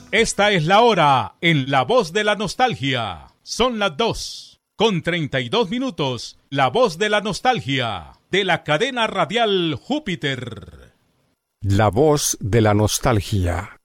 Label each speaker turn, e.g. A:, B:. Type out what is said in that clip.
A: Esta es la hora en La Voz de la Nostalgia. Son las 2:32. La Voz de la Nostalgia, de la cadena radial Júpiter.
B: La Voz de la Nostalgia.